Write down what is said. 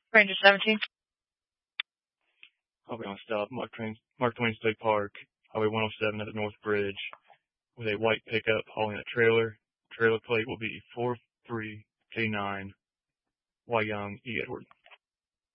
Ranger 17. I'll be on stop. Mark Twain State Park, Highway 107 at the North Bridge, with a white pickup hauling a trailer. Trailer plate will be 43K9, Y Young E. Edward.